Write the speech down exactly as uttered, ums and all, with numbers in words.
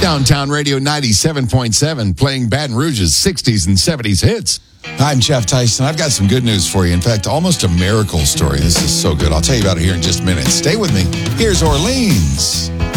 Downtown Radio ninety-seven point seven, playing Baton Rouge's sixties and seventies hits. I'm Jeff Tyson. I've got some good news for you. In fact, almost a miracle story. This is so good. I'll tell you about it here in just a minute. Stay with me. Here's Orleans.